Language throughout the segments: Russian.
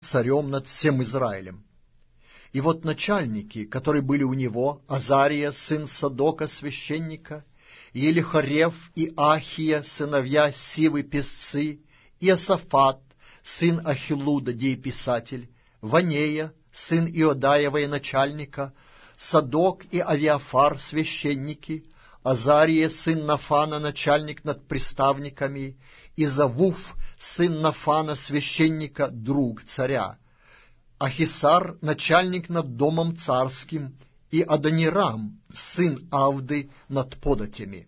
царем над всем Израилем. И вот начальники, которые были у него, Азария, сын Садока, священника, и Елихарев и Ахия, сыновья Сивы, песцы, и Иосафат, сын Ахилуда, дееписатель, Ванея, сын Иодаия, военачальника, Садок и Авиафар, священники, Азария, сын Нафана, начальник над приставниками, и Завуф, сын Нафана, священника, друг царя, Ахисар, начальник над домом царским, и Адонирам, сын Авды, над податями.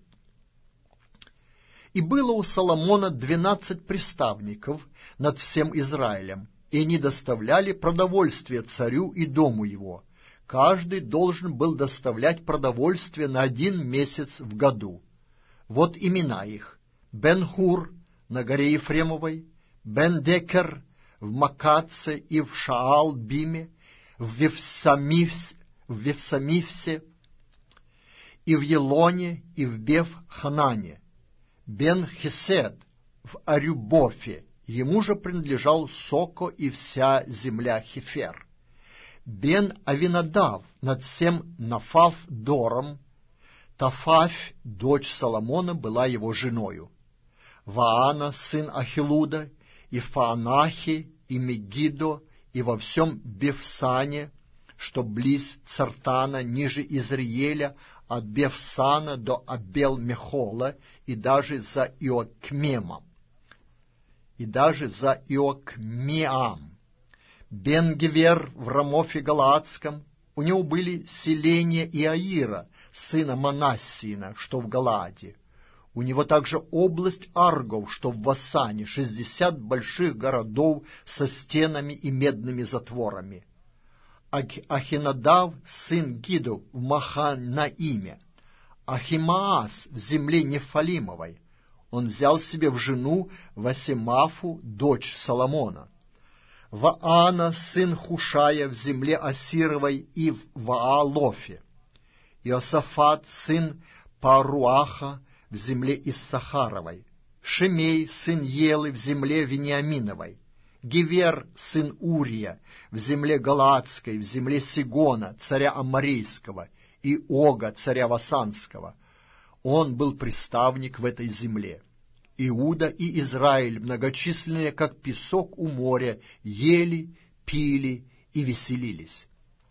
И было у Соломона 12 приставников над всем Израилем, и они доставляли продовольствие царю и дому его. Каждый должен был доставлять продовольствие на 1 месяц в году. Вот имена их: Бен-Хур на горе Ефремовой, Бен-Декер в Макаце и в Шаал-Биме, в Вевсамивсе, и в Елоне, и в Бев-Ханане, Бен-Хесед в Арюбофе, ему же принадлежал Соко и вся земля Хефер, Бен-Авинадав над всем Нафав-Дором, Тафавь, дочь Соломона, была его женою, Ваана, сын Ахилуда, и Фаанахи, и Мегидо, и во всем Бевсане, что близ Цартана, ниже Изриеля, от Бевсана до Абел-Мехола, и даже за Иокмемом, Бен-Гевер в Рамофе Галаадском, у него были селения Иаира, сына Манассина, что в Галааде. У него также область Аргов, что в Васане, 60 больших городов со стенами и медными затворами. Ахинадав, сын Гиду, в Маханаиме, Ахимаас в земле Нефалимовой. Он взял себе в жену Васемафу, дочь Соломона. Ваана, сын Хушая, в земле Асировой и в Ваалофе. Иосафат, сын Паруаха, в земле Иссахаровой, Шемей, сын Елы, в земле Вениаминовой, Гевер, сын Урия, в земле Галаадской, в земле Сигона, царя Аморейского, и Ога, царя Васанского. Он был приставник в этой земле. Иуда и Израиль, многочисленные, как песок у моря, ели, пили и веселились.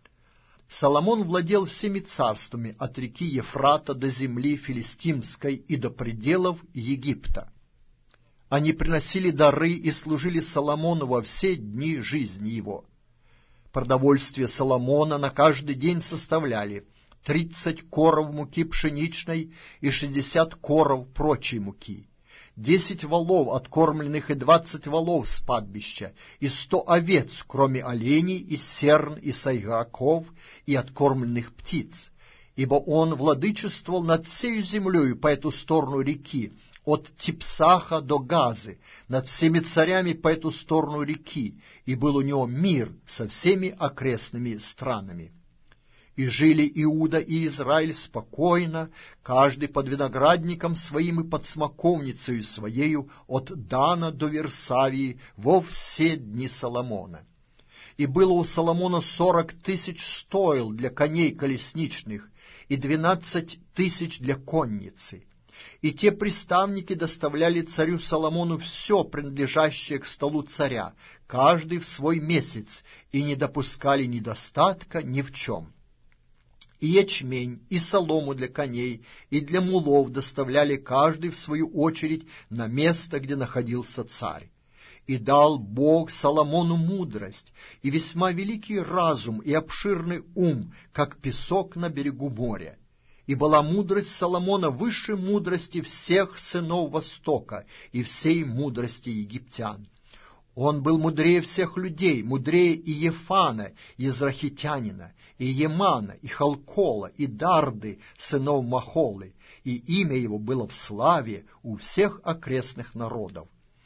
Соломон владел всеми царствами от реки Ефрата до земли филистимской и до пределов Египта. Они приносили дары и служили Соломону во все дни жизни его. Продовольствие Соломона на каждый день составляли 30 коров муки пшеничной и 60 коров прочей муки, 10 волов откормленных и 20 волов с падбища, и 100 овец, кроме оленей, и серн, и сайгаков, и откормленных птиц. Ибо он владычествовал над всею землею по эту сторону реки, от Типсаха до Газы, над всеми царями по эту сторону реки, и был у него мир со всеми окрестными странами. И жили Иуда и Израиль спокойно, каждый под виноградником своим и под смоковницею своею, от Дана до Версавии, во все дни Соломона. И было у Соломона 40 000 стойл для коней колесничных и 12 000 для конницы. И те приставники доставляли царю Соломону все, принадлежащее к столу царя, каждый в свой месяц, и не допускали недостатка ни в чем. И ячмень, и солому для коней, и для мулов доставляли каждый в свою очередь на место, где находился царь. И дал Бог Соломону мудрость, и весьма великий разум, и обширный ум, как песок на берегу моря. И была мудрость Соломона выше мудрости всех сынов Востока и всей мудрости египтян. Он был мудрее всех людей, мудрее и Ефана, израхитянина, и Емана, и Халкола, и Дарды, сынов Махолы, и имя его было в славе у всех окрестных народов.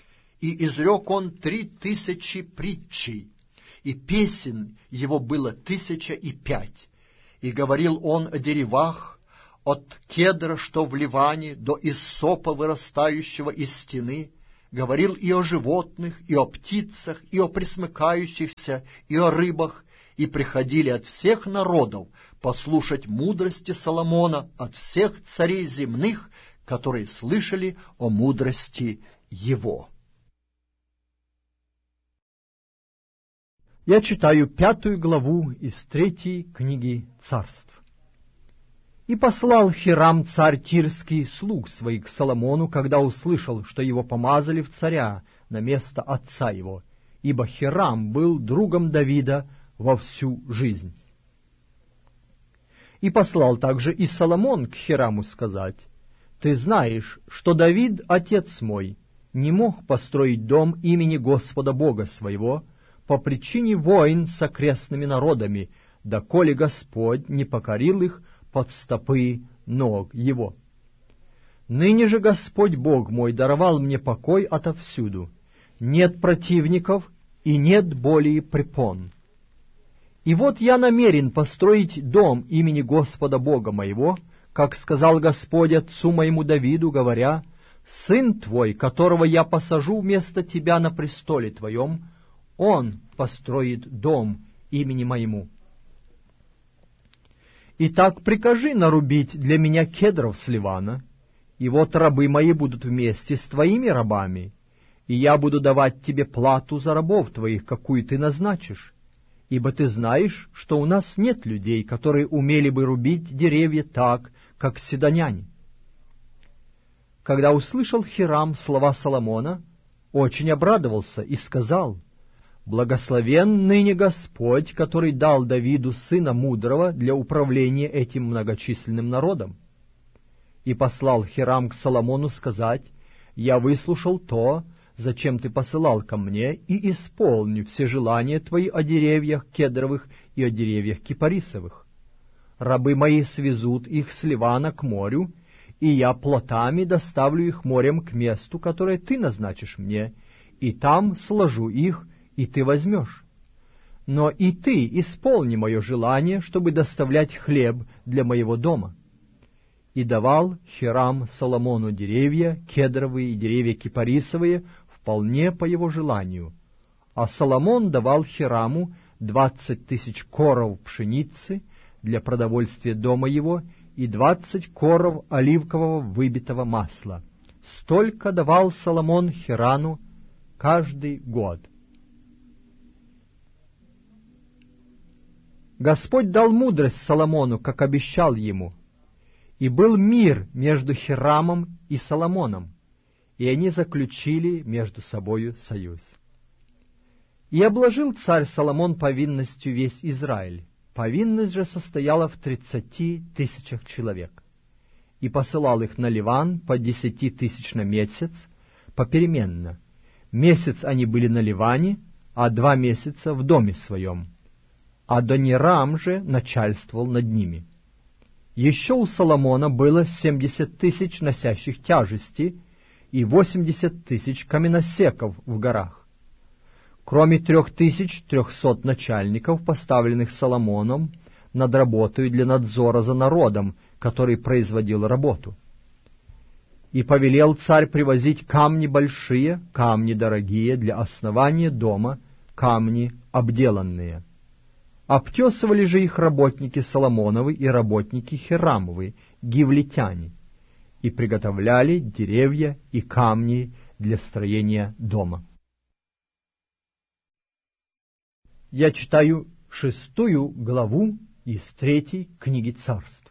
И изрек он 3000 притчей, и песен его было 1005. И говорил он о деревах, от кедра, что в Ливане, до иссопа, вырастающего из стены, говорил и о животных, и о птицах, и о пресмыкающихся, и о рыбах, и приходили от всех народов послушать мудрости Соломона от всех царей земных, которые слышали о мудрости его. Я читаю 5 главу из 3 книги Царств. «И послал Хирам царь Тирский слуг своих к Соломону, когда услышал, что его помазали в царя на место отца его, ибо Хирам был другом Давида во всю жизнь. И послал также и Соломон к Хираму сказать: «Ты знаешь, что Давид, отец мой, не мог построить дом имени Господа Бога своего по причине войн с окрестными народами, доколе Господь не покорил их под стопы ног его. Ныне же Господь Бог мой даровал мне покой отовсюду, нет противников и нет более препон. И вот я намерен построить дом имени Господа Бога моего, как сказал Господь отцу моему Давиду, говоря: сын твой, которого я посажу вместо тебя на престоле твоем, он построит дом имени моему. Итак, прикажи нарубить для меня кедров с Ливана, и вот рабы мои будут вместе с твоими рабами, и я буду давать тебе плату за рабов твоих, какую ты назначишь, ибо ты знаешь, что у нас нет людей, которые умели бы рубить деревья так, как сидоняне». Когда услышал Хирам слова Соломона, очень обрадовался и сказал: «Благословен ныне Господь, который дал Давиду сына мудрого для управления этим многочисленным народом». И послал Хирам к Соломону сказать: «Я выслушал то, зачем ты посылал ко мне, и исполню все желания твои о деревьях кедровых и о деревьях кипарисовых. Рабы мои свезут их с Ливана к морю, и я плотами доставлю их морем к месту, которое ты назначишь мне, и там сложу их, и ты возьмешь. Но и ты исполни мое желание, чтобы доставлять хлеб для моего дома». И давал Хирам Соломону деревья кедровые и деревья кипарисовые вполне по его желанию. А Соломон давал Хираму 20 000 коров пшеницы для продовольствия дома его и 20 коров оливкового выбитого масла. Столько давал Соломон Хирану каждый год. Господь дал мудрость Соломону, как обещал ему, и был мир между Хирамом и Соломоном, и они заключили между собою союз. И обложил царь Соломон повинностью весь Израиль. Повинность же состояла в 30 000 человек, и посылал их на Ливан по 10 000 на месяц, попеременно. Месяц они были на Ливане, а 2 месяца в доме своем. Адонирам же начальствовал над ними. Еще у Соломона было 70 000 носящих тяжести и 80 000 каменосеков в горах, кроме 3300 начальников, поставленных Соломоном над работой для надзора за народом, который производил работу. И повелел царь привозить камни большие, камни дорогие для основания дома, камни обделанные. Обтесывали же их работники Соломоновы и работники Хирамовы, гивлитяне, и приготовляли деревья и камни для строения дома. Я читаю 6 главу из 3 книги Царств.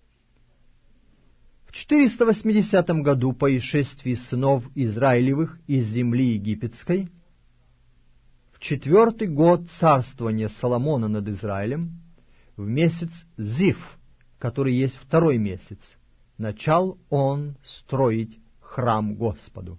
В 480 году по исшествии сынов Израилевых из земли египетской, в 4-й год царствования Соломона над Израилем, в месяц Зив, который есть 2-й месяц, начал он строить храм Господу.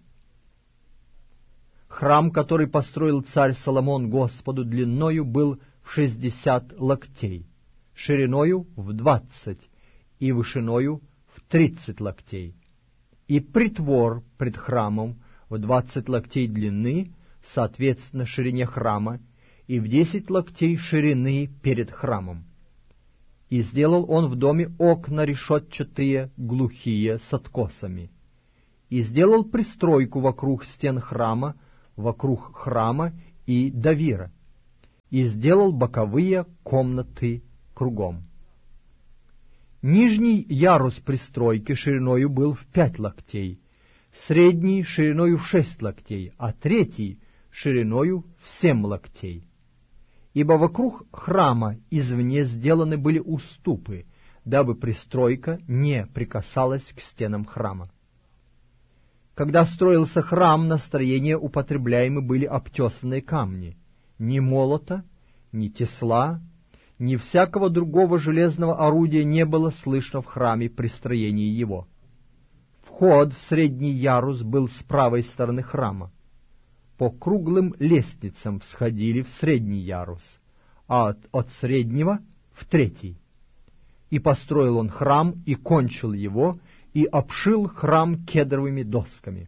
Храм, который построил царь Соломон Господу, длиною был в 60 локтей, шириною в 20 и вышиною в 30 локтей, и притвор пред храмом в 20 локтей длины, соответственно ширине храма, и в 10 локтей ширины перед храмом. И сделал он в доме окна решетчатые, глухие, с откосами, и сделал пристройку вокруг стен храма, вокруг храма и давира, и сделал боковые комнаты кругом. Нижний ярус пристройки шириною был в 5 локтей, средний шириною в 6 локтей, а третий шириною в 7 локтей. Ибо вокруг храма извне сделаны были уступы, дабы пристройка не прикасалась к стенам храма. Когда строился храм, на строение употребляемы были обтесанные камни. Ни молота, ни тесла, ни всякого другого железного орудия не было слышно в храме при строении его. Вход в средний ярус был с правой стороны храма. По круглым лестницам всходили в средний ярус, а от среднего в третий. И построил он храм, и кончил его, и обшил храм кедровыми досками.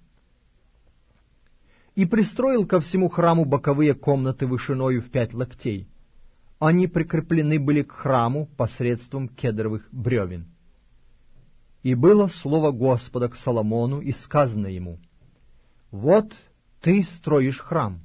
И пристроил ко всему храму боковые комнаты вышиною в 5 локтей. Они прикреплены были к храму посредством кедровых бревен. И было слово Господа к Соломону, и сказано ему: «Вот ты строишь храм.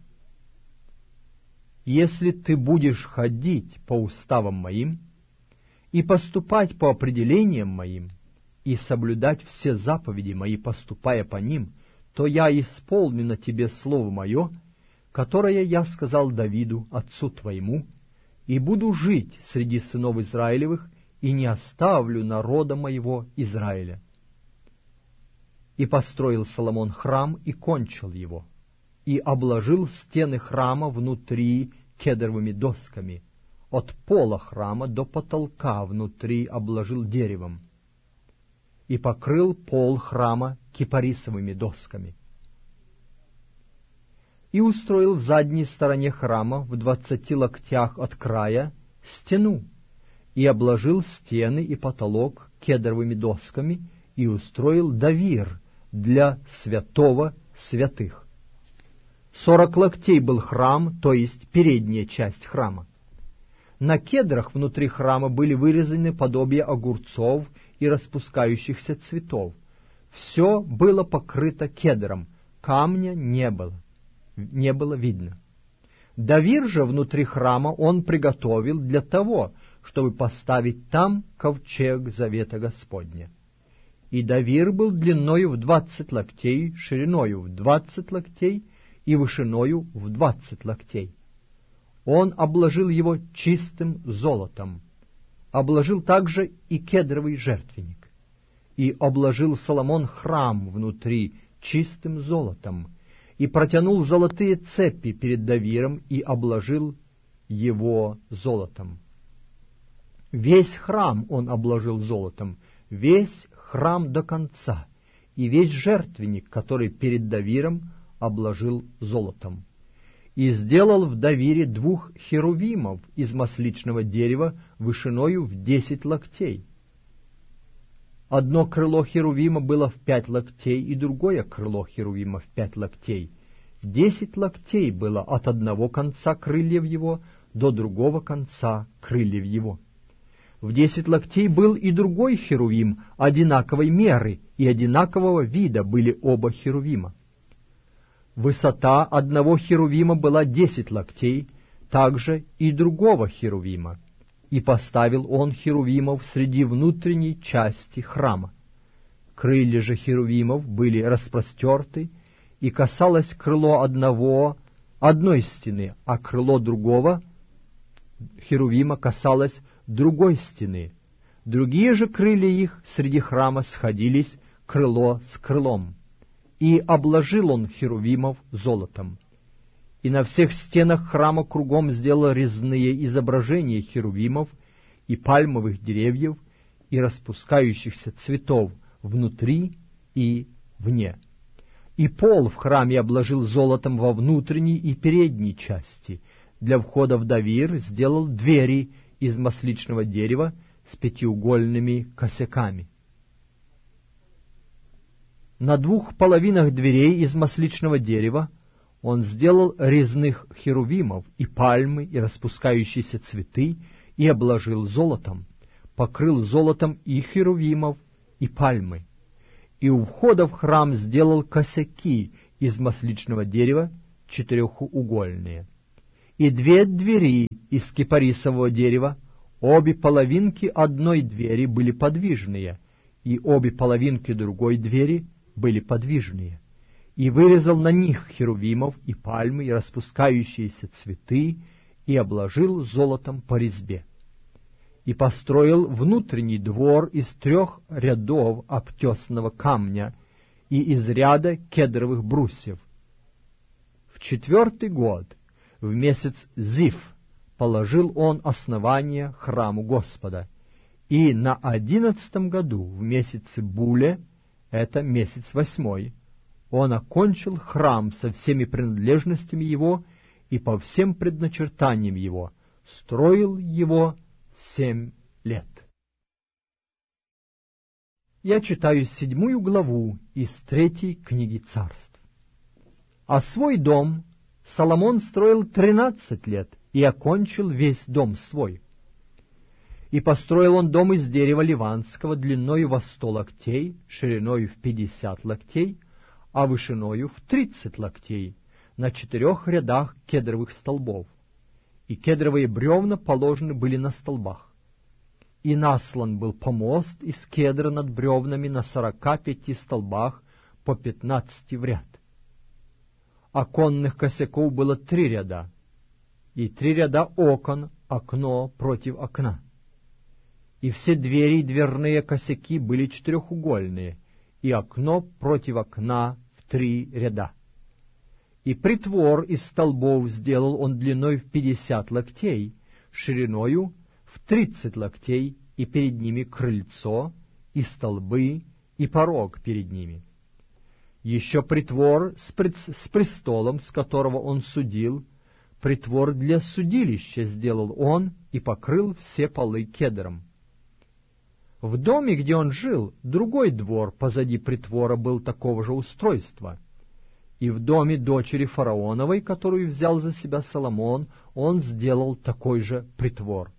Если ты будешь ходить по уставам моим и поступать по определениям моим, и соблюдать все заповеди мои, поступая по ним, то я исполню на тебе слово мое, которое я сказал Давиду, отцу твоему, и буду жить среди сынов Израилевых, и не оставлю народа моего Израиля». И построил Соломон храм, и кончил его, и обложил стены храма внутри кедровыми досками, от пола храма до потолка внутри обложил деревом, и покрыл пол храма кипарисовыми досками. И устроил в задней стороне храма в 20 локтях от края стену, и обложил стены и потолок кедровыми досками, и устроил давир для святого святых. 40 локтей был храм, то есть передняя часть храма. На кедрах внутри храма были вырезаны подобия огурцов и распускающихся цветов. Все было покрыто кедром, камня не было видно. Давир же внутри храма он приготовил для того, чтобы поставить там ковчег завета Господня. И давир был длиною в 20 локтей, шириною в 20 локтей и вышиною в 20 локтей. Он обложил его чистым золотом, обложил также и кедровый жертвенник. И обложил Соломон храм внутри чистым золотом, и протянул золотые цепи перед давиром, и обложил его золотом. Весь храм он обложил золотом, весь храм до конца, и весь жертвенник, который перед давиром, обложил золотом. И сделал в давире 2 херувимов из масличного дерева вышиною в 10 локтей. Одно крыло херувима было в 5 локтей, и другое крыло херувима в 5 локтей. 10 локтей было от одного конца крыльев его до другого конца крыльев его. В 10 локтей был и другой херувим одинаковой меры, и одинакового вида были оба херувима. Высота одного херувима была 10 локтей, также и другого херувима. И поставил он херувимов среди внутренней части храма. Крылья же херувимов были распростерты, и касалось крыло одной стены, а крыло другого херувима касалось другой стены. Другие же крылья их среди храма сходились крыло с крылом. И обложил он херувимов золотом. И на всех стенах храма кругом сделал резные изображения херувимов и пальмовых деревьев и распускающихся цветов внутри и вне. И пол в храме обложил золотом во внутренней и передней части. Для входа в давир сделал двери из масличного дерева с 5-угольными косяками. На 2 половинах дверей из масличного дерева он сделал резных херувимов и пальмы, и распускающиеся цветы, и обложил золотом, покрыл золотом и херувимов, и пальмы. и у входа в храм сделал косяки из масличного дерева, четырехугольные, и 2 двери из кипарисового дерева, обе половинки одной двери были подвижные, и обе половинки другой двери были подвижные, и вырезал на них херувимов и пальмы и распускающиеся цветы, и обложил золотом по резьбе. И построил внутренний двор из 3 рядов обтесанного камня и из ряда кедровых брусьев. В 4-й год, в месяц Зив, положил он основание храму Господа, и на 11-м году, в месяце Буле, это месяц 8, он окончил храм со всеми принадлежностями его и по всем предначертаниям его, строил его 7 лет. Я читаю 7 главу из 3 книги Царств. А свой дом Соломон строил 13 лет и окончил весь дом свой. И построил он дом из дерева ливанского длиною во 100 локтей, шириною в 50 локтей, а вышиною в 30 локтей, на 4 рядах кедровых столбов. И кедровые бревна положены были на столбах. И наслан был помост из кедра над бревнами на 45 столбах по 15 в ряд. Оконных косяков было 3 ряда, и 3 ряда окон, окно против окна. И все двери и дверные косяки были четырехугольные, и окно против окна в 3 ряда. И притвор из столбов сделал он длиной в 50 локтей, шириною в 30 локтей, и перед ними крыльцо, и столбы, и порог перед ними. Еще притвор с престолом, с которого он судил, притвор для судилища сделал он и покрыл все полы кедром. В доме, где он жил, другой двор позади притвора был такого же устройства. И в доме дочери фараоновой, которую взял за себя Соломон, он сделал такой же притвор.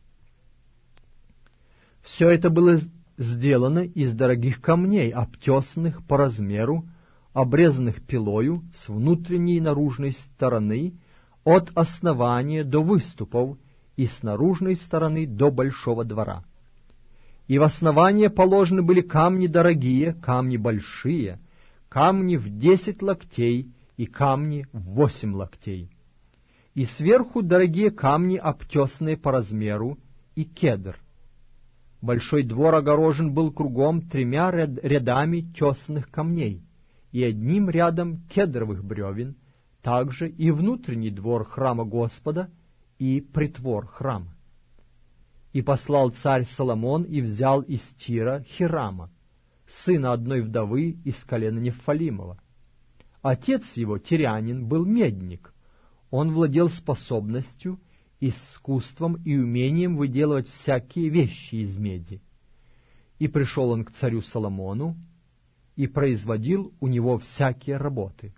Все это было сделано из дорогих камней, обтесанных по размеру, обрезанных пилою с внутренней и наружной стороны, от основания до выступов, и с наружной стороны до большого двора. И в основание положены были камни дорогие, камни большие, камни в 10 локтей и камни в 8 локтей. И сверху дорогие камни, обтесанные по размеру, и кедр. Большой двор огорожен был кругом 3 рядами тесанных камней и 1 рядом кедровых бревен, также и внутренний двор храма Господа и притвор храма. И послал царь Соломон и взял из Тира Хирама, сына одной вдовы из колена Нефалимова. Отец его, тирянин, был медник. Он владел способностью, искусством и умением выделывать всякие вещи из меди. И пришел он к царю Соломону и производил у него всякие работы.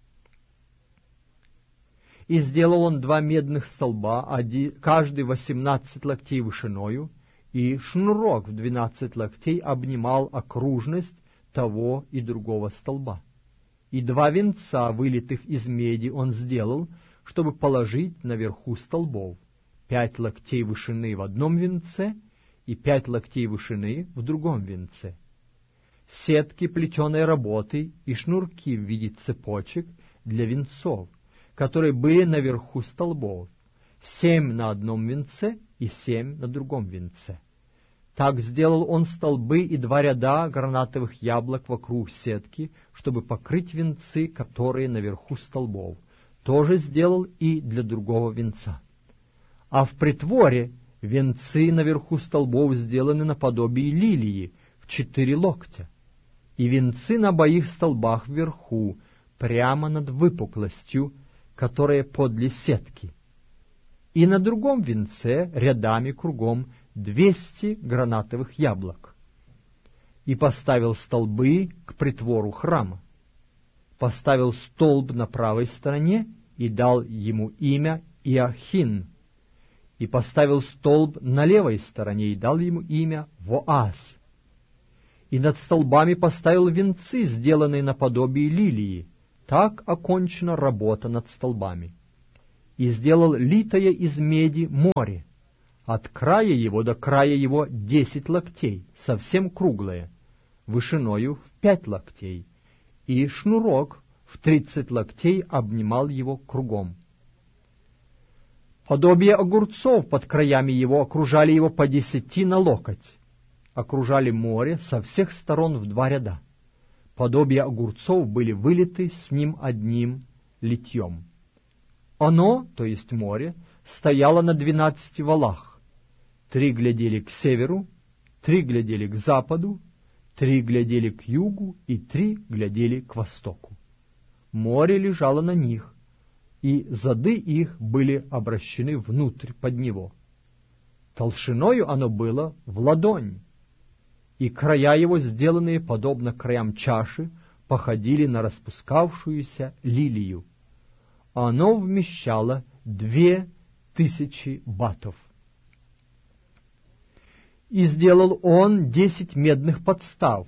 И сделал он 2 медных столба, каждый 18 локтей вышиною, и шнурок в 12 локтей обнимал окружность того и другого столба. И 2 венца, вылитых из меди, он сделал, чтобы положить наверху столбов, 5 локтей вышины в одном венце и 5 локтей вышины в другом венце. Сетки плетеной работы и шнурки в виде цепочек для венцов, которые были наверху столбов, 7 на одном венце и 7 на другом венце. Так сделал он столбы и 2 ряда гранатовых яблок вокруг сетки, чтобы покрыть венцы, которые наверху столбов. Тоже сделал и для другого венца. А в притворе венцы наверху столбов сделаны наподобие лилии в 4 локтя, и венцы на обоих столбах вверху, прямо над выпуклостью, которая подле сетки. И на другом венце рядами кругом 200 гранатовых яблок. И поставил столбы к притвору храма. Поставил столб на правой стороне и дал ему имя Иохин. И поставил столб на левой стороне и дал ему имя Воаз. И над столбами поставил венцы, сделанные наподобие лилии. Так окончена работа над столбами. И сделал литое из меди море, от края его до края его 10 локтей, совсем круглое, вышиною в 5 локтей, и шнурок в 30 локтей обнимал его кругом. Подобие огурцов под краями его окружали его по 10 на локоть, окружали море со всех сторон в 2 ряда. Подобие огурцов были вылиты с ним одним литьем. Оно, то есть море, стояло на 12 валах. 3 глядели к северу, 3 глядели к западу, 3 глядели к югу и 3 глядели к востоку. Море лежало на них, и зады их были обращены внутрь под него. Толщиною оно было в ладонь, и края его, сделанные подобно краям чаши, походили на распускавшуюся лилию. Оно вмещало 2000 батов. И сделал он 10 медных подстав.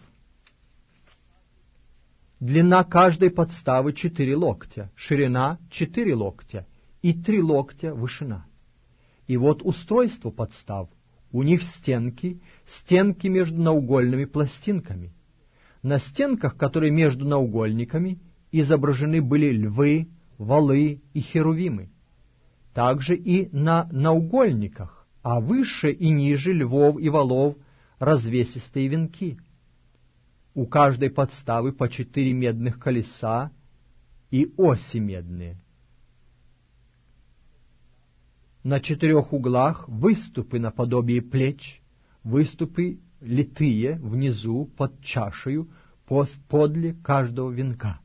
Длина каждой подставы 4 локтя, ширина 4 локтя и 3 локтя вышина. И вот устройство подстав. У них стенки между наугольными пластинками. На стенках, которые между наугольниками, изображены были львы, валы и херувимы. Также и на наугольниках, а выше и ниже львов и валов развесистые венки. У каждой подставы по 4 медных колеса и оси медные. На 4 углах выступы наподобие плеч, выступы литые внизу под чашею подле каждого венка.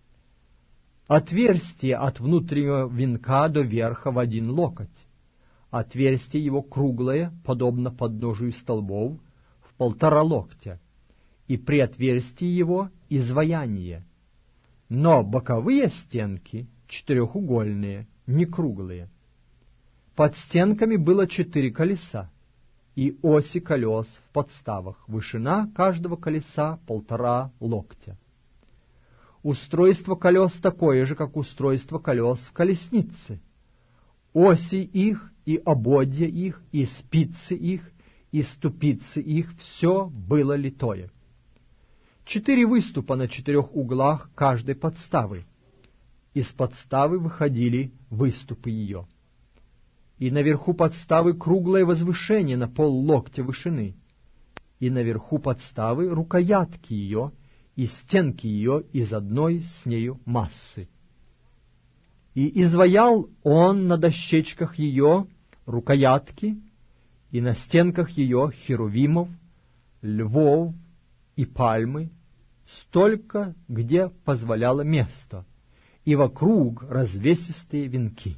Отверстие от внутреннего венка до верха в 1 локоть. Отверстие его круглое, подобно подножию столбов, в 1,5 локтя, и при отверстии его изваяние. Но боковые стенки четырехугольные, не круглые. Под стенками было 4 колеса и оси колес в подставах, вышина каждого колеса 1,5 локтя. Устройство колес такое же, как устройство колес в колеснице. Оси их и ободья их, и спицы их, и ступицы их — все было литое. 4 выступа на 4 углах каждой подставы. Из подставы выходили выступы ее. И наверху подставы круглое возвышение на 0,5 локтя вышины, и наверху подставы рукоятки ее и стенки ее из одной с нею массы. И изваял он на дощечках ее рукоятки и на стенках ее херувимов, львов и пальмы, столько, где позволяло место, и вокруг развесистые венки.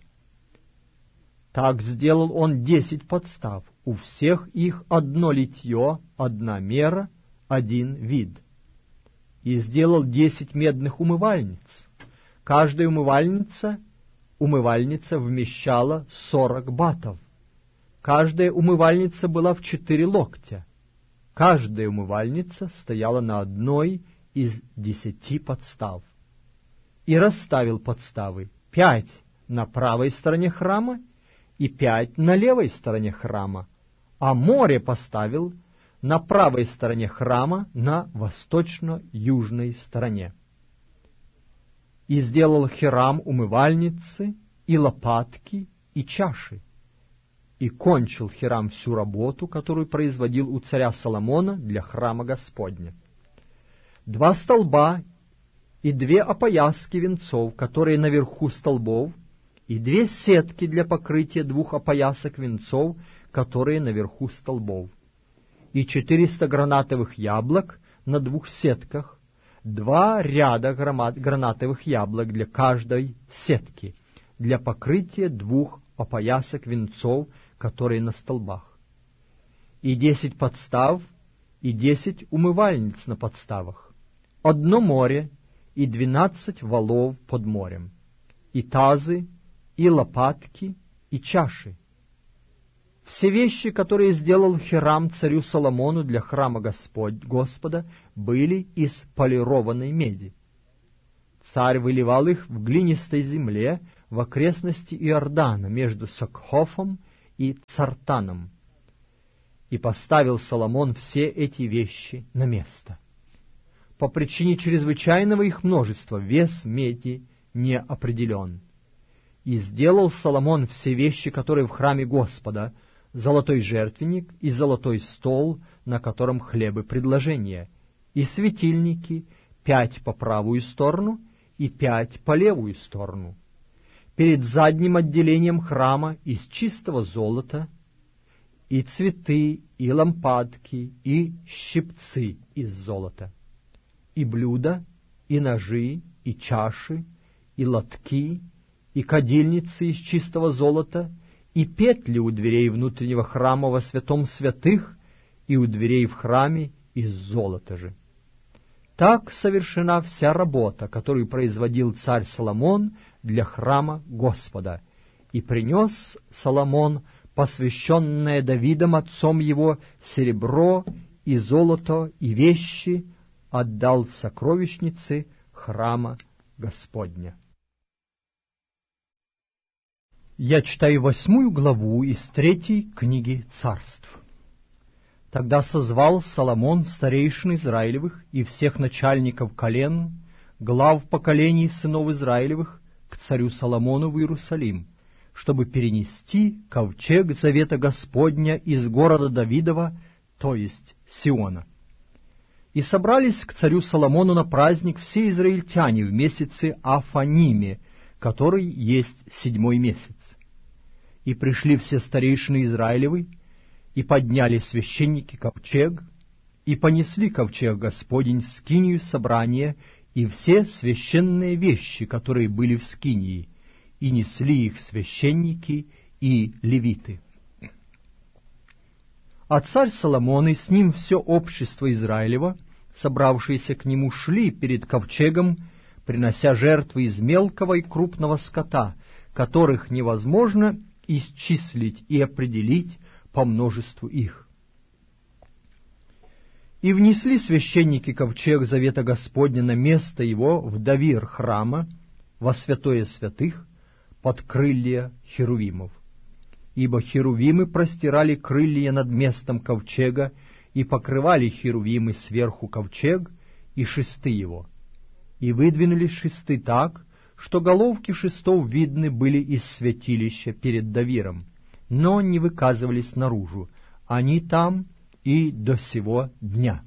Так сделал он 10 подстав, у всех их одно литье, одна мера, один вид. И сделал 10 медных умывальниц. Каждая умывальница вмещала 40 батов. Каждая умывальница была в 4 локтя. Каждая умывальница стояла на одной из 10 подстав. И расставил подставы 5 на правой стороне храма и 5 на левой стороне храма, а море поставил на правой стороне храма на восточно-южной стороне. И сделал Хирам умывальницы, и лопатки, и чаши. И кончил Хирам всю работу, которую производил у царя Соломона для храма Господня. 2 столба и 2 опояски венцов, которые наверху столбов, и 2 сетки для покрытия 2 опоясок венцов, которые наверху столбов, и 400 гранатовых яблок на 2 сетках, 2 ряда гранатовых яблок для каждой сетки, для покрытия 2 опоясок венцов, которые на столбах, и 10 подстав, и 10 умывальниц на подставах, 1 море и 12 валов под морем, и тазы, и лопатки, и чаши. Все вещи, которые сделал Хирам царю Соломону для храма Господа, были из полированной меди. Царь выливал их в глинистой земле в окрестности Иордана между Сокхофом и Цартаном. И поставил Соломон все эти вещи на место. По причине чрезвычайного их множества вес меди не определен. И сделал Соломон все вещи, которые в храме Господа, золотой жертвенник и золотой стол, на котором хлебы предложения, и светильники, 5 по правую сторону и 5 по левую сторону, перед задним отделением храма из чистого золота, и цветы, и лампадки, и щипцы из золота, и блюда, и ножи, и чаши, и лотки, и кадильницы из чистого золота, и петли у дверей внутреннего храма во святом святых, и у дверей в храме из золота же. Так совершена вся работа, которую производил царь Соломон для храма Господа. И принес Соломон, посвященное Давидом отцом его, серебро и золото и вещи, отдал в сокровищницы храма Господня. Я читаю 8 главу из 3 книги Царств. Тогда созвал Соломон старейшин Израилевых и всех начальников колен, глав поколений сынов Израилевых, к царю Соломону в Иерусалим, чтобы перенести ковчег завета Господня из города Давидова, то есть Сиона. И собрались к царю Соломону на праздник все израильтяне в месяце Афаниме, который есть 7-й месяц. И пришли все старейшины Израилевы, и подняли священники ковчег, и понесли ковчег Господень в скинию собрания, и все священные вещи, которые были в скинии, и несли их священники и левиты. А царь Соломон и с ним все общество Израилева, собравшиеся к нему, шли перед ковчегом, принося жертвы из мелкого и крупного скота, которых невозможно исчислить и определить по множеству их. И внесли священники ковчег завета Господня на место его в давир храма, во святое святых, под крылья херувимов. Ибо херувимы простирали крылья над местом ковчега, и покрывали херувимы сверху ковчег и шесты его. И выдвинули шесты так, что головки шестов видны были из святилища перед давиром, но не выказывались наружу, они там и до сего дня.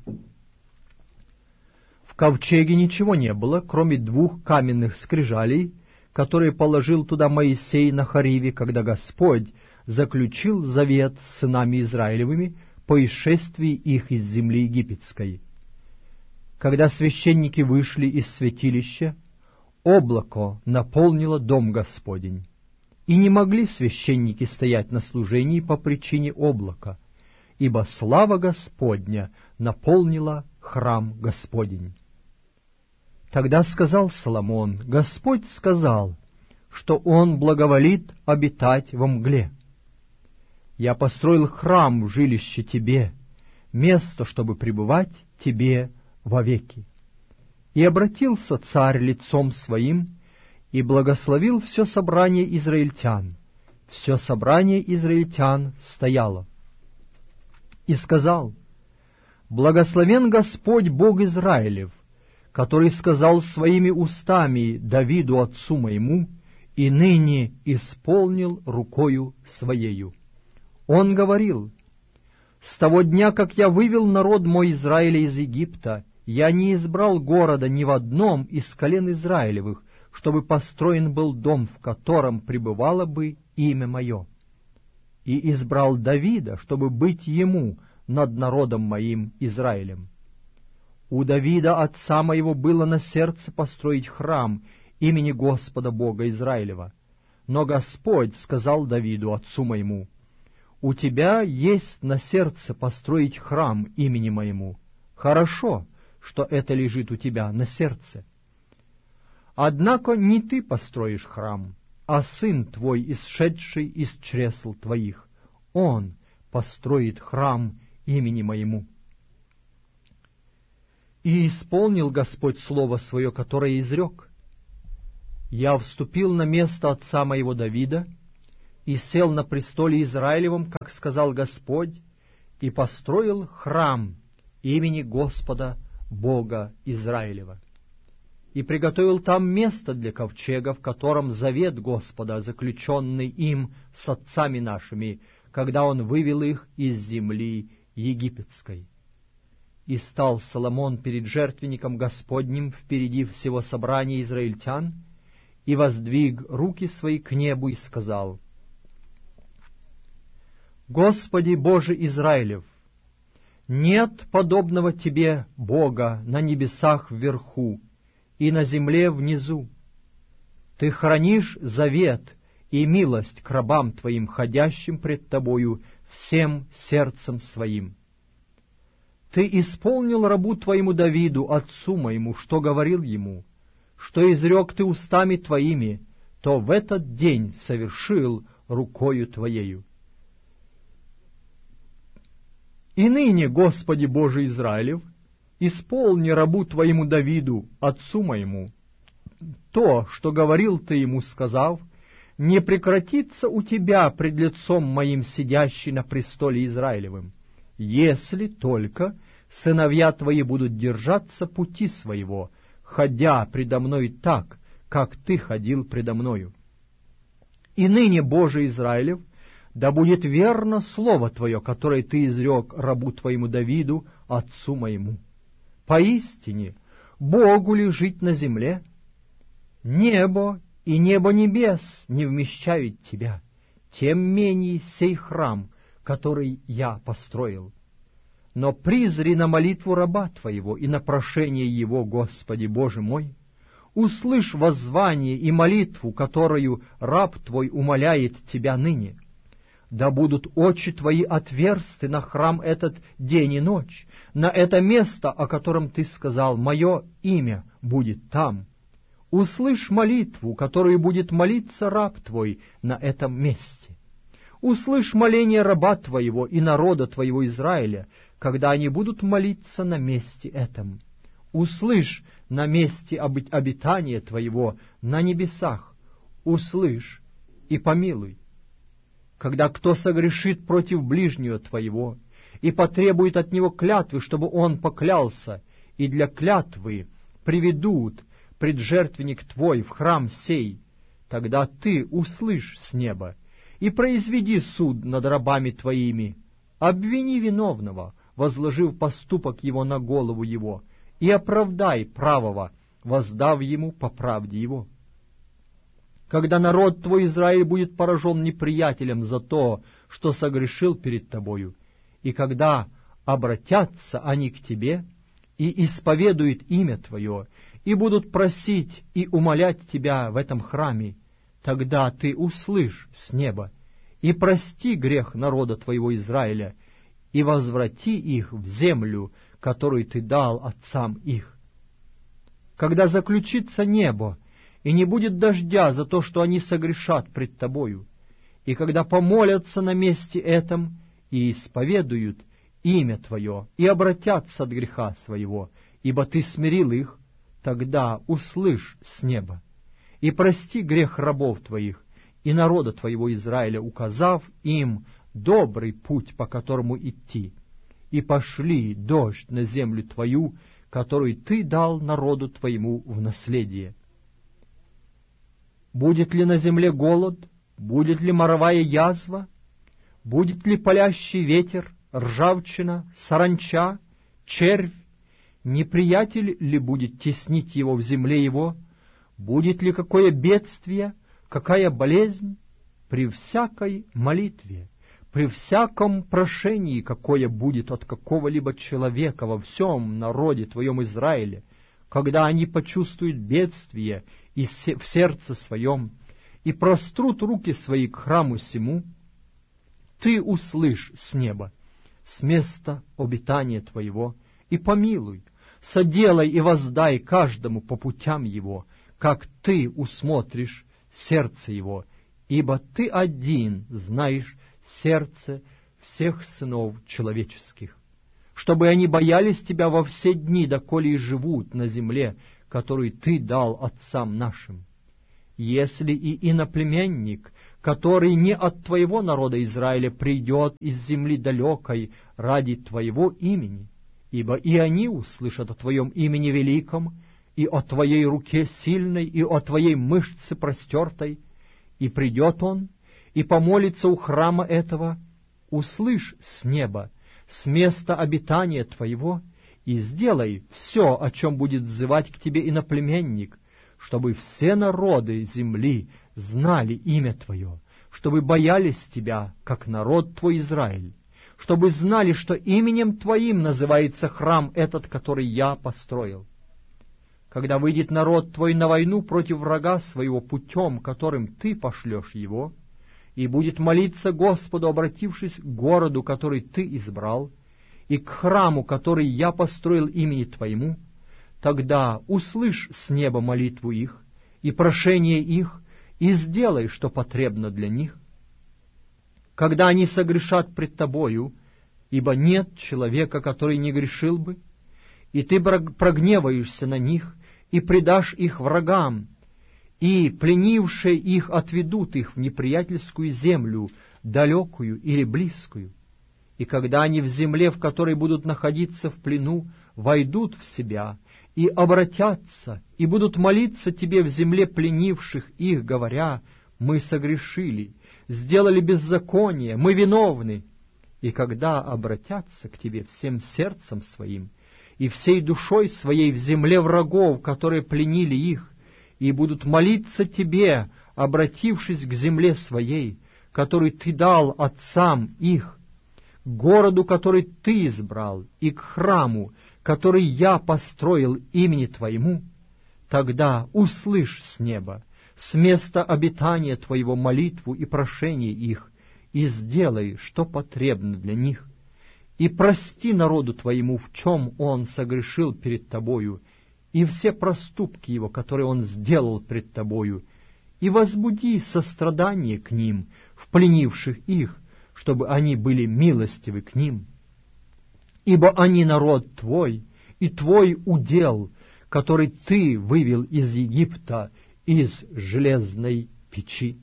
В ковчеге ничего не было, кроме 2 каменных скрижалей, которые положил туда Моисей на Хориве, когда Господь заключил завет с сынами Израилевыми по исшествии их из земли египетской. Когда священники вышли из святилища, облако наполнило дом Господень, и не могли священники стоять на служении по причине облака, ибо слава Господня наполнила храм Господень. Тогда сказал Соломон: Господь сказал, что Он благоволит обитать во мгле. Я построил храм в жилище Тебе, место, чтобы пребывать Тебе вовеки. И обратился царь лицом своим, и благословил все собрание израильтян. Все собрание израильтян стояло. И сказал: Благословен Господь Бог Израилев, который сказал своими устами Давиду отцу моему, и ныне исполнил рукою своею. Он говорил: с того дня, как я вывел народ мой Израиля из Египта, я не избрал города ни в одном из колен Израилевых, чтобы построен был дом, в котором пребывало бы имя мое. И избрал Давида, чтобы быть ему над народом моим Израилем. У Давида, отца моего, было на сердце построить храм имени Господа Бога Израилева. Но Господь сказал Давиду, отцу моему: у тебя есть на сердце построить храм имени моему. Хорошо, что это лежит у тебя на сердце. Однако не ты построишь храм, а сын твой, исшедший из чресл твоих. Он построит храм имени Моему». И исполнил Господь слово Свое, которое изрек: «Я вступил на место отца моего Давида и сел на престоле Израилевом, как сказал Господь, и построил храм имени Господа, Бога Израилева, и приготовил там место для ковчега, в котором завет Господа, заключенный им с отцами нашими, когда он вывел их из земли египетской. И стал Соломон перед жертвенником Господним впереди всего собрания израильтян, и воздвиг руки свои к небу и сказал: «Господи Боже Израилев, нет подобного Тебе, Бога, на небесах вверху и на земле внизу. Ты хранишь завет и милость к рабам Твоим, ходящим пред Тобою всем сердцем своим. Ты исполнил рабу Твоему Давиду, отцу моему, что говорил ему, что изрек Ты устами Твоими, то в этот день совершил рукою Твоею. И ныне, Господи Боже Израилев, исполни рабу Твоему Давиду, отцу моему, то, что говорил Ты ему, сказав: не прекратится у Тебя пред лицом моим сидящий на престоле Израилевым, если только сыновья Твои будут держаться пути своего, ходя предо мной так, как Ты ходил предо мною. И ныне, Боже Израилев, да будет верно слово Твое, которое Ты изрек рабу Твоему Давиду, отцу моему. Поистине, Богу ли жить на земле? Небо и небо небес не вмещают Тебя, тем менее сей храм, который я построил. Но призри на молитву раба Твоего и на прошение его, Господи Боже мой. Услышь воззвание и молитву, которую раб Твой умоляет Тебя ныне. Да будут очи Твои отверсты на храм этот день и ночь, на это место, о котором Ты сказал: мое имя будет там. Услышь молитву, которую будет молиться раб Твой на этом месте. Услышь моление раба Твоего и народа Твоего Израиля, когда они будут молиться на месте этом. Услышь на месте обитания Твоего на небесах, услышь и помилуй. Когда кто согрешит против ближнего Твоего и потребует от него клятвы, чтобы он поклялся, и для клятвы приведут пред жертвенник Твой в храм сей, тогда Ты услышь с неба и произведи суд над рабами Твоими, обвини виновного, возложив поступок его на голову его, и оправдай правого, воздав ему по правде его. Когда народ Твой Израиль будет поражен неприятелем за то, что согрешил перед Тобою, и когда обратятся они к Тебе и исповедуют имя Твое, и будут просить и умолять Тебя в этом храме, тогда Ты услышь с неба и прости грех народа Твоего Израиля, и возврати их в землю, которую Ты дал отцам их. Когда заключится небо, и не будет дождя за то, что они согрешат пред Тобою, и когда помолятся на месте этом и исповедуют имя Твое, и обратятся от греха своего, ибо Ты смирил их, тогда услышь с неба, и прости грех рабов Твоих и народа Твоего Израиля, указав им добрый путь, по которому идти, и пошли дождь на землю Твою, которую Ты дал народу Твоему в наследие. Будет ли на земле голод, будет ли моровая язва, будет ли палящий ветер, ржавчина, саранча, червь, неприятель ли будет теснить его в земле его, будет ли какое бедствие, какая болезнь, при всякой молитве, при всяком прошении, какое будет от какого-либо человека во всем народе Твоем Израиле, когда они почувствуют бедствие и в сердце своем, и прострут руки свои к храму сему, Ты услышь с неба, с места обитания Твоего, и помилуй, соделай и воздай каждому по путям его, как Ты усмотришь сердце его, ибо Ты один знаешь сердце всех сынов человеческих, чтобы они боялись Тебя во все дни, доколе и живут на земле, которую Ты дал отцам нашим. Если и иноплеменник, который не от Твоего народа Израиля, придет из земли далекой ради Твоего имени, ибо и они услышат о Твоем имени великом, и о Твоей руке сильной, и о Твоей мышце простертой, и придет он, и помолится у храма этого, услышь с неба, с места обитания Твоего, и сделай все, о чем будет взывать к Тебе иноплеменник, чтобы все народы земли знали имя Твое, чтобы боялись Тебя, как народ Твой Израиль, чтобы знали, что именем Твоим называется храм этот, который я построил. Когда выйдет народ Твой на войну против врага своего путем, которым Ты пошлешь его, и будет молиться Господу, обратившись к городу, который Ты избрал, и к храму, который я построил имени Твоему, тогда услышь с неба молитву их и прошение их, и сделай, что потребно для них. Когда они согрешат пред Тобою, ибо нет человека, который не грешил бы, и Ты прогневаешься на них, и предашь их врагам, и пленившие их отведут их в неприятельскую землю, далекую или близкую. И когда они в земле, в которой будут находиться в плену, войдут в себя и обратятся, и будут молиться Тебе в земле пленивших их, говоря: «Мы согрешили, сделали беззаконие, мы виновны». И когда обратятся к Тебе всем сердцем своим и всей душой своей в земле врагов, которые пленили их, и будут молиться Тебе, обратившись к земле своей, которую Ты дал отцам их, к городу, который Ты избрал, и к храму, который я построил имени Твоему, тогда услышь с неба, с места обитания Твоего молитву и прошение их, и сделай, что потребно для них, и прости народу Твоему, в чем он согрешил перед Тобою, и все проступки его, которые он сделал пред Тобою, и возбуди сострадание к ним, в пленивших их, чтобы они были милостивы к ним. Ибо они народ Твой, и Твой удел, который Ты вывел из Египта, из железной печи.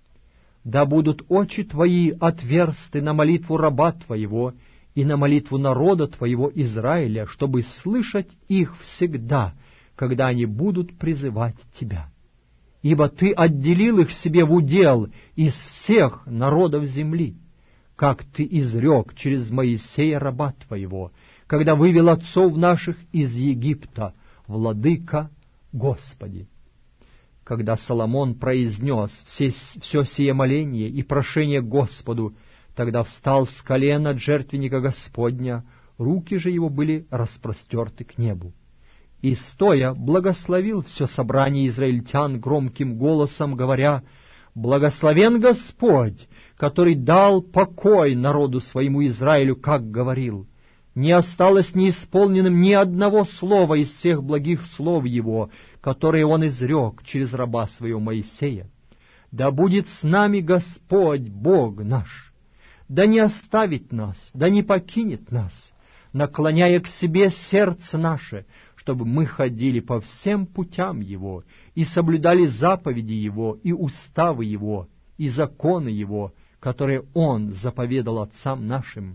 Да будут очи Твои отверсты на молитву раба Твоего и на молитву народа Твоего Израиля, чтобы слышать их всегда, когда они будут призывать Тебя. Ибо Ты отделил их себе в удел из всех народов земли, как Ты изрек через Моисея раба Твоего, когда вывел отцов наших из Египта, Владыка Господи». Когда Соломон произнес все сие моление и прошение Господу, тогда встал с колена от жертвенника Господня, руки же его были распростерты к небу. И, стоя, благословил все собрание израильтян громким голосом, говоря: «Благословен Господь, который дал покой народу своему Израилю, как говорил. Не осталось неисполненным ни одного слова из всех благих слов Его, которые Он изрек через раба Своего Моисея. Да будет с нами Господь, Бог наш, да не оставит нас, да не покинет нас, наклоняя к себе сердце наше, чтобы мы ходили по всем путям Его и соблюдали заповеди Его и уставы Его и законы Его, которые Он заповедал отцам нашим.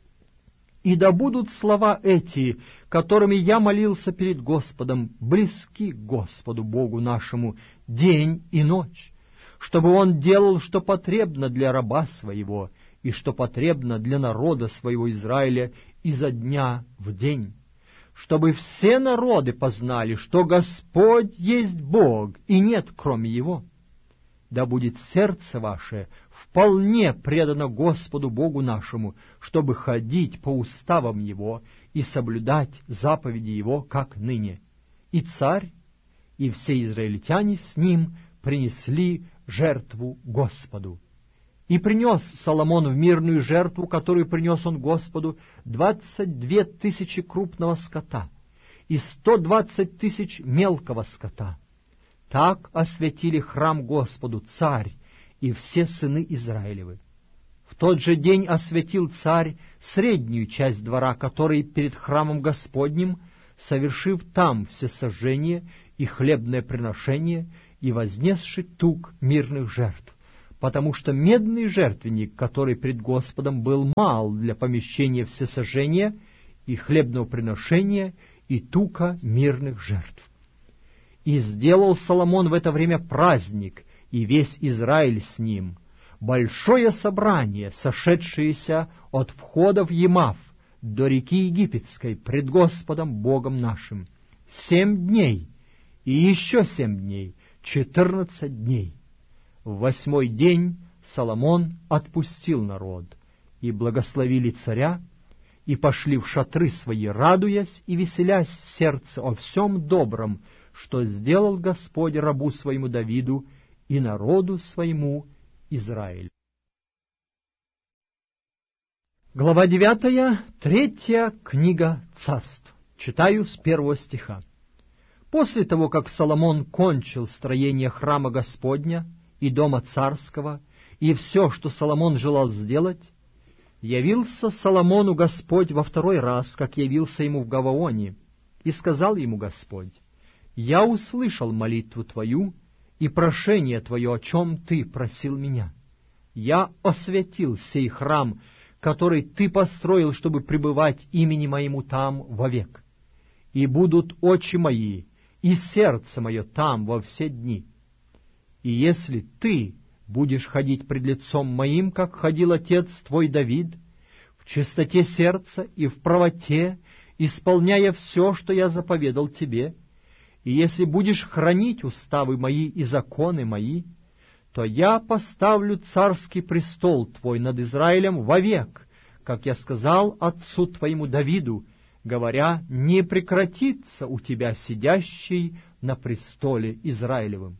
И да будут слова эти, которыми я молился перед Господом, близки к Господу Богу нашему день и ночь, чтобы Он делал, что потребно для раба Своего, и что потребно для народа Своего Израиля изо дня в день, чтобы все народы познали, что Господь есть Бог, и нет кроме Его. Да будет сердце ваше вполне предано Господу Богу нашему, чтобы ходить по уставам Его и соблюдать заповеди Его, как ныне. И царь, и все израильтяне с ним принесли жертву Господу. И принес Соломон в мирную жертву, которую принес он Господу, 22 тысячи крупного скота и 120 тысяч мелкого скота. Так освятили храм Господу царь и все сыны Израилевы. В В тот же день освятил царь среднюю часть двора, который перед храмом Господним, совершив там всесожжение и хлебное приношение, и вознесши тук мирных жертв, потому что медный жертвенник, который пред Господом был мал для помещения всесожжения и хлебного приношения и тука мирных жертв. И сделал Соломон в это время праздник, и весь Израиль с ним, большое собрание, сошедшееся от входа в Емав до реки Египетской пред Господом Богом нашим, 7 дней, и еще 7 дней, 14 дней. В 8-й день Соломон отпустил народ, и благословили царя, и пошли в шатры свои, радуясь и веселясь в сердце о всем добром, что сделал Господь рабу своему Давиду и народу своему Израиль. Глава 9, 3 книга Царств. Читаю с 1 стиха. После того, как Соломон кончил строение храма Господня и дома царского, и все, что Соломон желал сделать, явился Соломону Господь во 2-й раз, как явился ему в Гаваоне, и сказал ему Господь: «Я услышал молитву твою и прошение твое, о чем ты просил меня. Я освятил сей храм, который ты построил, чтобы пребывать имени моему там вовек. И будут очи мои и сердце мое там во все дни. И если ты будешь ходить пред лицом моим, как ходил отец твой Давид, в чистоте сердца и в правоте, исполняя все, что я заповедал тебе, и если будешь хранить уставы мои и законы мои, то я поставлю царский престол твой над Израилем вовек, как я сказал отцу твоему Давиду, говоря: не прекратится у тебя сидящий на престоле Израилевым.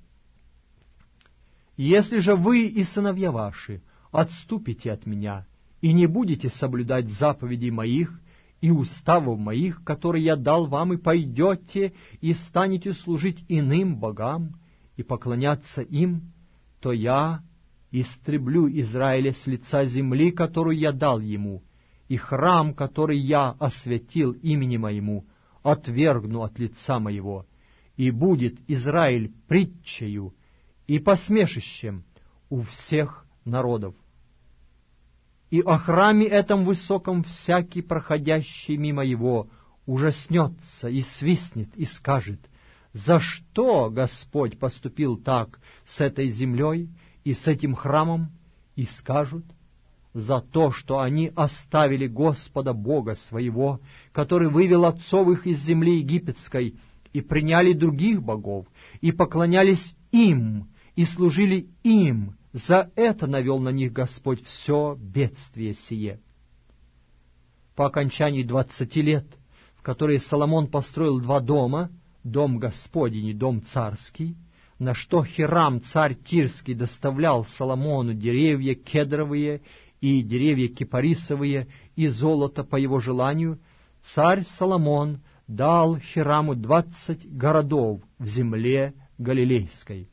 Если же вы и сыновья ваши отступите от меня и не будете соблюдать заповедей моих и уставов моих, которые я дал вам, и пойдете и станете служить иным богам и поклоняться им, то я истреблю Израиля с лица земли, которую я дал ему, и храм, который я освятил имени моему, отвергну от лица моего, и будет Израиль притчею и посмешищем у всех народов. И о храме этом высоком всякий, проходящий мимо его, ужаснется и свистнет и скажет: за что Господь поступил так с этой землей и с этим храмом? И скажут: за то, что они оставили Господа Бога своего, который вывел отцов их из земли египетской, и приняли других богов, и поклонялись им, и служили им. За это навел на них Господь все бедствие сие. По окончании 20 лет, в которые Соломон построил 2 дома, дом Господень и дом царский, на что Хирам, царь Тирский, доставлял Соломону деревья кедровые и деревья кипарисовые и золото по его желанию, царь Соломон дал Хираму 20 городов в земле Галилейской.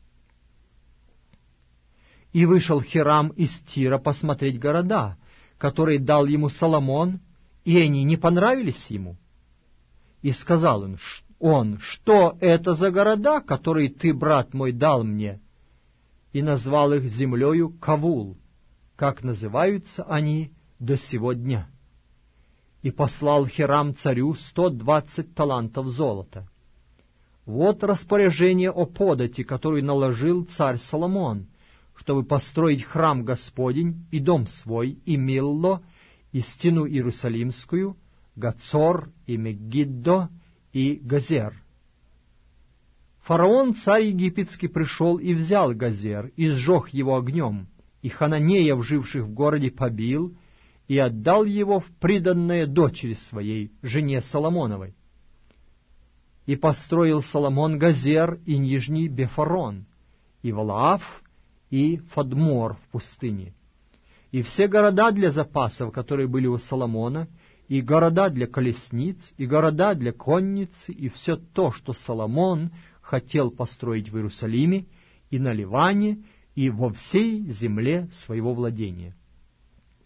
И вышел Хирам из Тира посмотреть города, которые дал ему Соломон, и они не понравились ему. И сказал он: что это за города, которые ты, брат мой, дал мне? И назвал их землею Кавул, как называются они до сего дня. И послал Хирам царю 120 талантов золота. Вот распоряжение о подати, которую наложил царь Соломон, чтобы построить храм Господень и дом свой, и Милло, и стену Иерусалимскую, Гацор, и Мегиддо, и Газер. Фараон, царь египетский, пришел и взял Газер, и сжег его огнем, и хананеев, живших в городе, побил, и отдал его в приданное дочери своей, жене Соломоновой. И построил Соломон Газер и Нижний Бефарон, и Валаав, и Фадмор в пустыне, и все города для запасов, которые были у Соломона, и города для колесниц, и города для конницы, и все то, что Соломон хотел построить в Иерусалиме, и на Ливане, и во всей земле своего владения.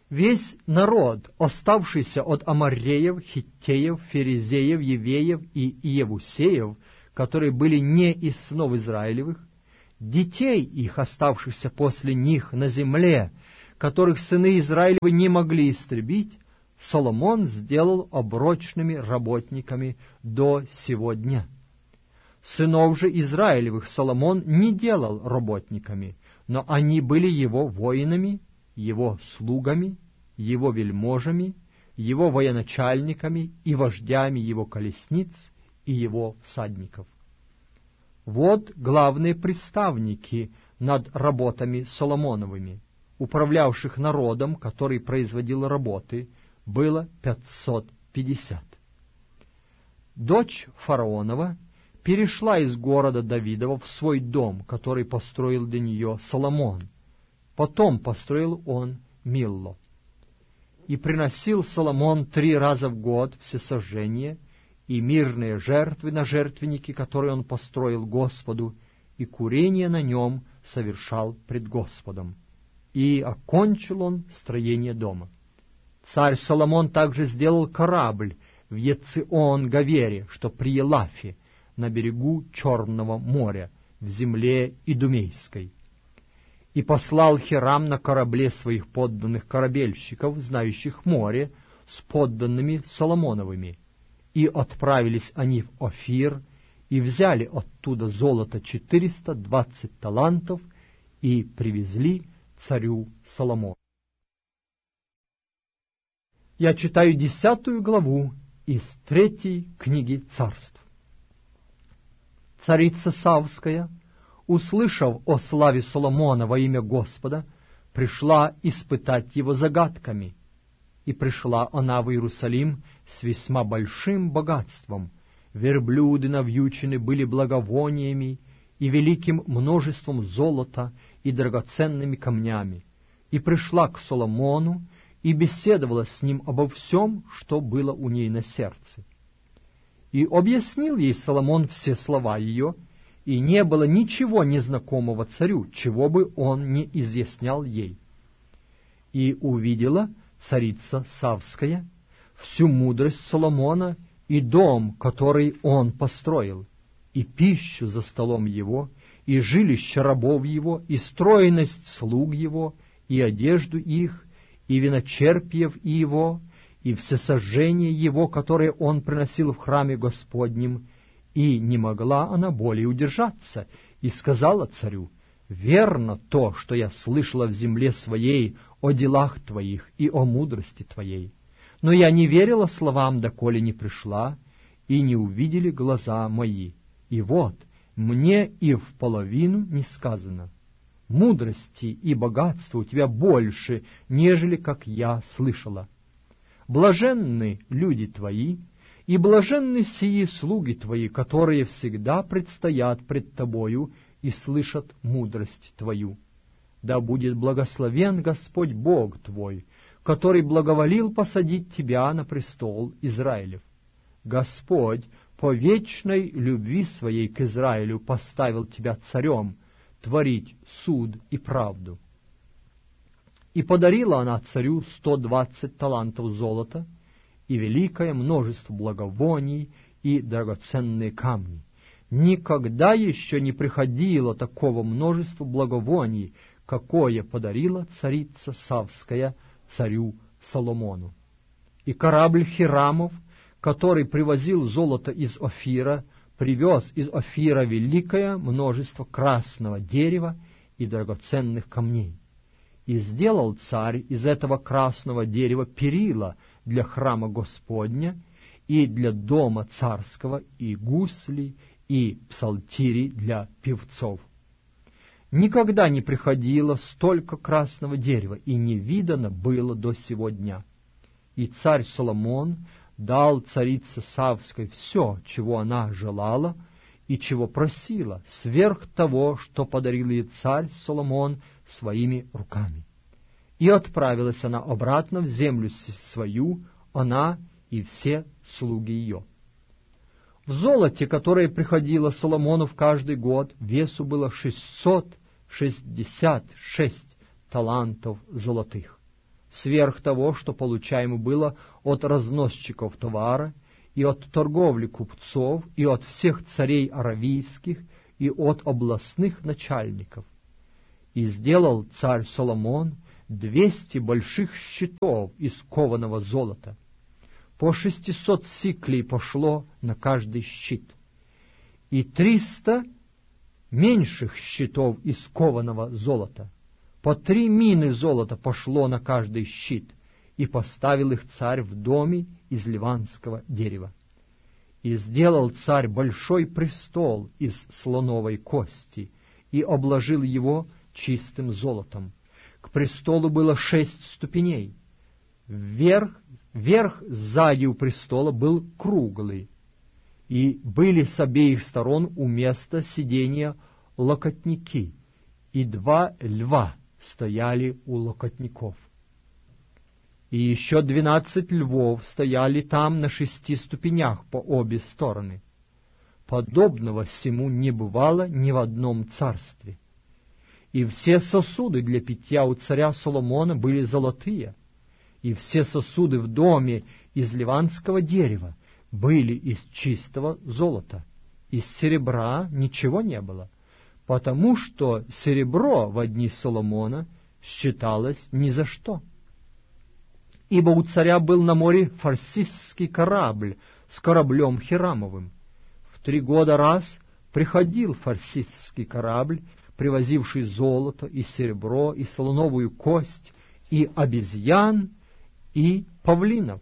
Весь народ, оставшийся от Амореев, Хиттеев, Ферезеев, Евеев и Иевусеев, которые были не из сынов Израилевых, детей их, оставшихся после них на земле, которых сыны Израилевы не могли истребить, Соломон сделал оброчными работниками до сего дня. Сынов же Израилевых Соломон не делал работниками, но они были его воинами, его слугами, его вельможами, его военачальниками и вождями его колесниц и его всадников. Вот главные представники над работами Соломоновыми, управлявших народом, который производил работы, было 550. Дочь фараонова перешла из города Давидова в свой дом, который построил для нее Соломон. Потом построил он Милло. И приносил Соломон 3 раза в год всесожжение и мирные жертвы на жертвеннике, которые он построил Господу, и курение на нем совершал пред Господом. И окончил он строение дома. Царь Соломон также сделал корабль в Еццион-Гавере, что при Елафе, на берегу Черного моря, в земле Идумейской. И послал Хирам на корабле своих подданных корабельщиков, знающих море, с подданными Соломоновыми. И отправились они в Офир, и взяли оттуда золото 420 талантов, и привезли царю Соломону. Я читаю 10 главу из 3 книги Царств. Царица Савская, услышав о славе Соломона во имя Господа, пришла испытать его загадками. И пришла она в Иерусалим с весьма большим богатством. Верблюды навьючены были благовониями и великим множеством золота и драгоценными камнями. И пришла к Соломону и беседовала с ним обо всем, что было у ней на сердце. И объяснил ей Соломон все слова ее, и не было ничего незнакомого царю, чего бы он не изъяснял ей. И увидела царица Савская всю мудрость Соломона и дом, который он построил, и пищу за столом его, и жилище рабов его, и стройность слуг его, и одежду их, и виночерпьев его, и всесожжение его, которое он приносил в храме Господнем, и не могла она более удержаться, и сказала царю: «Верно то, что я слышала в земле своей о делах твоих и о мудрости твоей. Но я не верила словам, доколе не пришла, и не увидели глаза мои. И вот, мне и вполовину не сказано. Мудрости и богатства у тебя больше, нежели как я слышала. Блаженны люди твои, и блаженны сии слуги твои, которые всегда предстоят пред тобою и слышат мудрость твою. Да будет благословен Господь Бог твой, который благоволил посадить тебя на престол Израилев. Господь по вечной любви своей к Израилю поставил тебя царем, творить суд и правду». И подарила она царю 120 талантов золота и великое множество благовоний и драгоценные камни. Никогда еще не приходило такого множества благовоний, какое подарила царица Савская царю Соломону. И корабль Хирамов, который привозил золото из Офира, привез из Офира великое множество красного дерева и драгоценных камней. И сделал царь из этого красного дерева перила для храма Господня и для дома царского, и гусли, и псалтири для певцов. Никогда не приходило столько красного дерева, и не видано было до сего дня. И царь Соломон дал царице Савской все, чего она желала и чего просила, сверх того, что подарил ей царь Соломон своими руками. И отправилась она обратно в землю свою, она и все слуги ее. В золоте, которое приходило Соломону в каждый год, весу было 666 талантов золотых. сверх того, что получаемо было от разносчиков товара, и от торговли купцов, и от всех царей аравийских, и от областных начальников. И сделал царь Соломон 200 больших щитов из кованого золота. По 600 сиклей пошло на каждый щит, и 300 меньших щитов из кованого золота. По 3 мины золота пошло на каждый щит, и поставил их царь в доме из ливанского дерева. И сделал царь большой престол из слоновой кости, и обложил его чистым золотом. К престолу было 6 ступеней. Верх сзади у престола был круглый, и были с обеих сторон у места сидения локотники, и 2 льва стояли у локотников. И еще 12 львов стояли там на 6 ступенях по обе стороны. Подобного сему не бывало ни в одном царстве. И все сосуды для питья у царя Соломона были золотые, и все сосуды в доме из ливанского дерева были из чистого золота. Из серебра ничего не было, потому что серебро в дни Соломона считалось ни за что. Ибо у царя был на море фарсисский корабль с кораблем Хирамовым. В 3 года раз приходил фарсисский корабль, привозивший золото и серебро, и слоновую кость, и обезьян, и павлинов.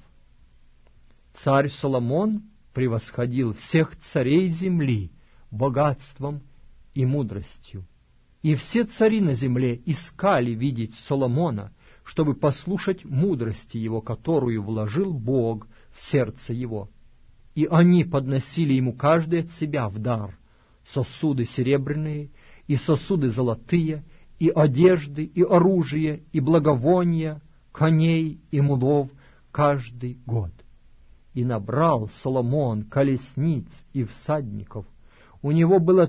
Царь Соломон превосходил всех царей земли богатством и мудростью. И все цари на земле искали видеть Соломона, чтобы послушать мудрости его, которую вложил Бог в сердце его. И они подносили ему каждый от себя в дар сосуды серебряные, и сосуды золотые, и одежды, и оружие, и благовония, коней и мулов каждый год. И набрал Соломон колесниц и всадников. У него было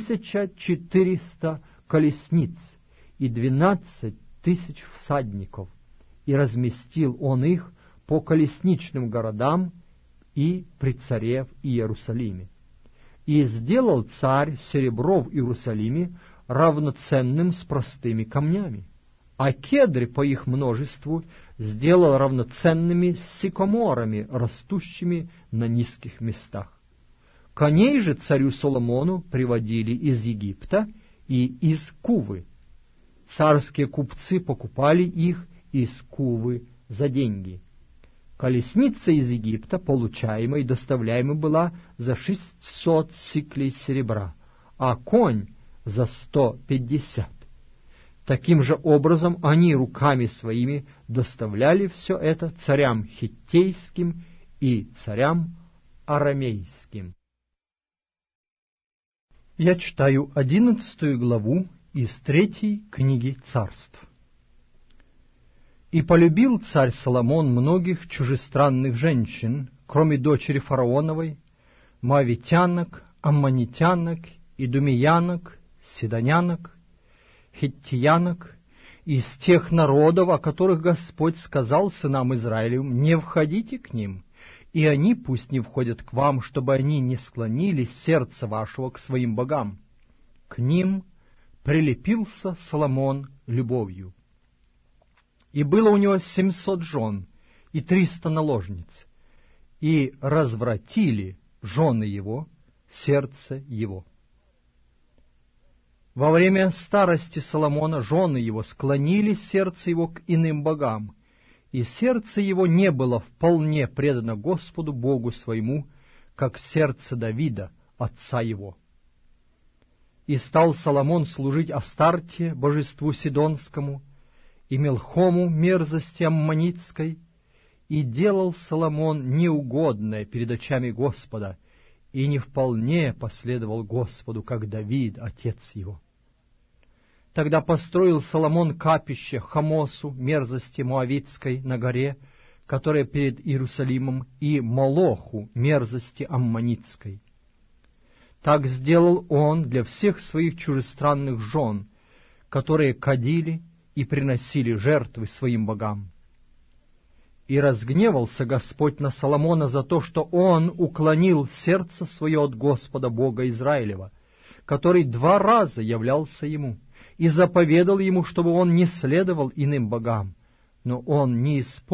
1400 колесниц и 12 тысяч всадников, и разместил он их по колесничным городам и при царе в Иерусалиме. И сделал царь серебро в Иерусалиме равноценным с простыми камнями, а кедры по их множеству сделал равноценными с сикоморами, растущими на низких местах. Коней же царю Соломону приводили из Египта и из Кувы. Царские купцы покупали их из Кувы за деньги. Колесница из Египта, получаемая и доставляемая, была за 600 сиклей серебра, а конь за 150. Таким же образом они руками своими доставляли все это царям хиттейским и царям арамейским. Я читаю 11 главу из 3 книги Царств. «И полюбил царь Соломон многих чужестранных женщин, кроме дочери фараоновой, моавитянок, аммонитянок, идумеянок, сидонянок, хиттиянок, из тех народов, о которых Господь сказал сынам Израилевым: не входите к ним, и они пусть не входят к вам, чтобы они не склонили сердце вашего к своим богам. К ним прилепился Соломон любовью. И было у него 700 жен и 300 наложниц, и развратили жены его сердце его. Во время старости Соломона жены его склонили сердце его к иным богам, и сердце его не было вполне предано Господу Богу своему, как сердце Давида, отца его. И стал Соломон служить Астарте, божеству Сидонскому, и Мелхому, мерзости аммонитской, и делал Соломон неугодное перед очами Господа, и не вполне последовал Господу, как Давид, отец его. Тогда построил Соломон капище Хамосу, мерзости Моавитской, на горе, которая перед Иерусалимом, и Молоху, мерзости аммонитской. Так сделал он для всех своих чужестранных жен, которые кадили и приносили жертвы своим богам. И разгневался Господь на Соломона за то, что он уклонил сердце свое от Господа Бога Израилева, который 2 раза являлся ему, и заповедал ему, чтобы он не следовал иным богам. Но он не исполнил